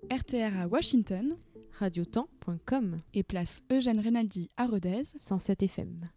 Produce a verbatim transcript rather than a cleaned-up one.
R T R à Washington, radiotemps point com et place Eugène Reynaldi à Rodez, cent sept F M.